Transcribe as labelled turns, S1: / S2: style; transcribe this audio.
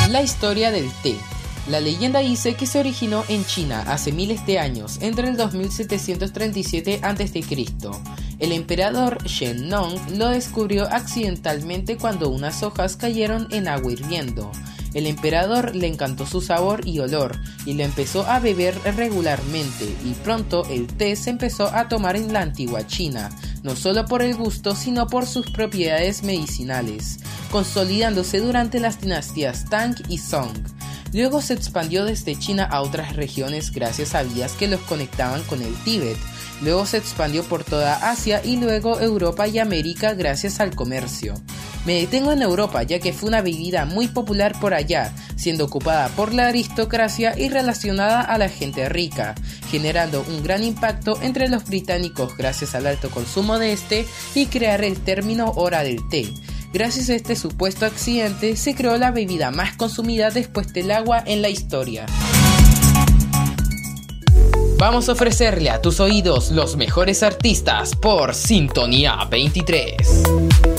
S1: La historia del té. La leyenda dice que se originó en China hace miles de años, entre el 2737 a.C. El emperador Shen Nong lo descubrió accidentalmente cuando unas hojas cayeron en agua hirviendo. El emperador le encantó su sabor y olor, y lo empezó a beber regularmente, y pronto el té se empezó a tomar en la antigua China, no solo por el gusto, sino por sus propiedades medicinales, consolidándose durante las dinastías Tang y Song. Luego se expandió desde China a otras regiones gracias a vías que los conectaban con el Tíbet. Luego se expandió por toda Asia y luego Europa y América gracias al comercio. Me detengo en Europa ya que fue una bebida muy popular por allá, siendo ocupada por la aristocracia y relacionada a la gente rica, generando un gran impacto entre los británicos gracias al alto consumo de este y crear el término hora del té. Gracias a este supuesto accidente se creó la bebida más consumida después del agua en la historia. Vamos a ofrecerle a tus oídos los mejores artistas por Sintonía 23.